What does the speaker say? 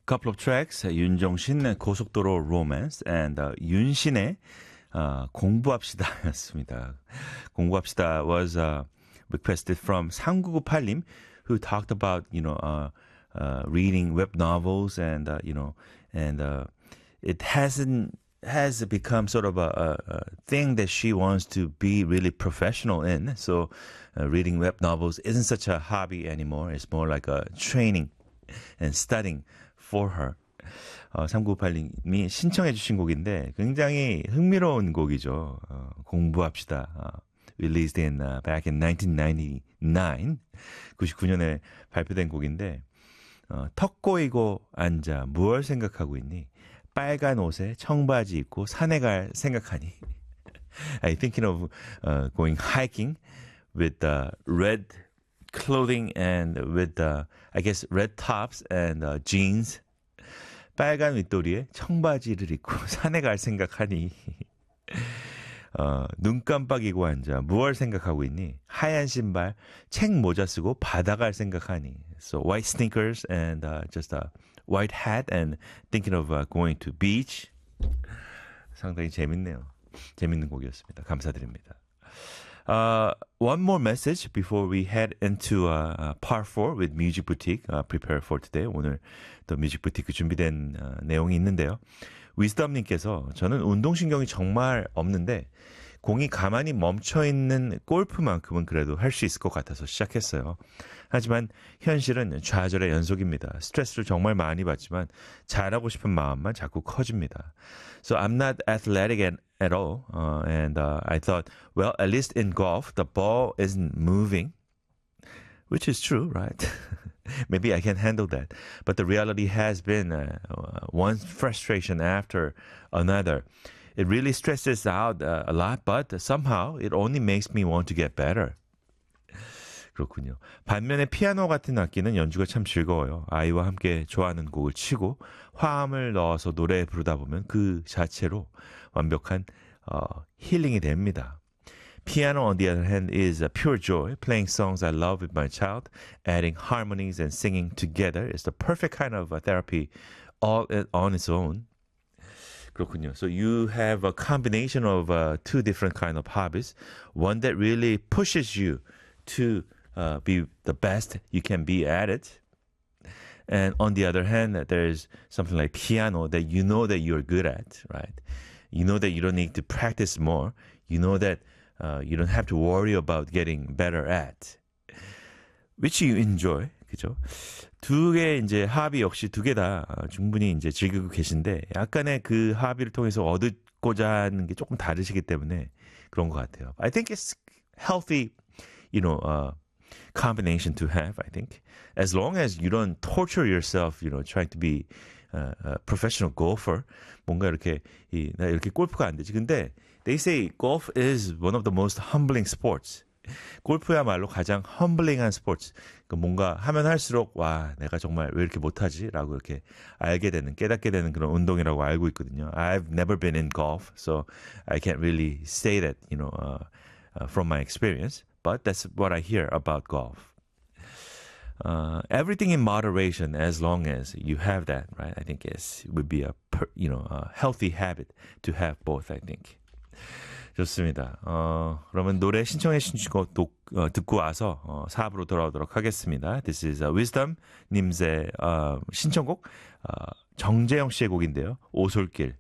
couple of tracks, 윤종신 고속도로 Romance and 윤신의 공부합시다였습니다. 공부합시다 was requested from 3998님 who talked about, reading web novels and, it has become sort of a thing that she wants to be really professional in. So reading web novels isn't such a hobby anymore. It's more like a training and studying for her. 3998님이 신청해 주신 곡인데 굉장히 흥미로운 곡이죠. 공부합시다. Released back in 1999, 99년에 발표된 곡인데 턱 꼬이고 앉아 무얼 생각하고 있니? 빨간 옷에 청바지 입고 산에 갈 생각하니? I'm thinking of going hiking with red clothing and with, I guess, red tops and jeans. 빨간 윗도리에 청바지를 입고 산에 갈 생각하니? 눈 깜빡이고 앉아 무얼 생각하고 있니? 하얀 신발, 책 모자 쓰고 바다 갈 생각하니? So white sneakers and just a white hat and thinking of going to beach. 상당히 재밌네요. 재밌는 곡이었습니다. 감사드립니다. One more message before we head into part 4 with Music Boutique. Prepare for today. 오늘 또 Music Boutique 준비된 내용이 있는데요. 위즈덤님께서 저는 운동신경이 정말 없는데 공이 가만히 멈춰있는 골프만큼은 그래도 할 수 있을 것 같아서 시작했어요. 하지만 현실은 좌절의 연속입니다. 스트레스를 정말 많이 받지만 잘하고 싶은 마음만 자꾸 커집니다. So I'm not athletic at all. And I thought, well, at least in golf, the ball isn't moving. Which is true, right? Maybe I can handle that. But the reality has been one frustration after another. It really stresses out a lot, but somehow it only makes me want to get better. 그렇군요. 반면에 피아노 같은 악기는 연주가 참 즐거워요. 아이와 함께 좋아하는 곡을 치고 화음을 넣어서 노래 부르다 보면 그 자체로 완벽한 힐링이 됩니다. Piano, on the other hand, is a pure joy. Playing songs I love with my child, adding harmonies and singing together is the perfect kind of therapy all on its own. 그렇군요. So you have a combination of two different kind of hobbies. One that really pushes you to be the best you can be at it. And on the other hand, there's something like piano that you know that you're good at, right? You know that you don't need to practice more. You know that you don't have to worry about getting better at. Which you enjoy. 그죠? 두 개 이제 합의 역시 두 개 다 충분히 이제 즐기고 계신데 약간의 그 합의를 통해서 얻고자 하는 게 조금 다르시기 때문에 그런 것 같아요. I think it's healthy, combination to have, I think. As long as you don't torture yourself, trying to be a professional golfer. 뭔가 이렇게, 나 이렇게 골프가 안 되지. 근데 they say golf is one of the most humbling sports. 골프야말로 가장 험블링한 스포츠. 뭔가 하면 할수록 와 내가 정말 왜 이렇게 못하지? 라고 이렇게 알게 되는 깨닫게 되는 그런 운동이라고 알고 있거든요. I've never been in golf, so I can't really say that, from my experience. But that's what I hear about golf. Everything in moderation, as long as you have that, right? I think would be a healthy habit to have both, I think. 좋습니다. 그러면 노래 신청해 주신 거 듣고 와서 4부로 돌아오도록 하겠습니다. This is Wisdom 님의 신청곡 정재영 씨의 곡인데요. 오솔길.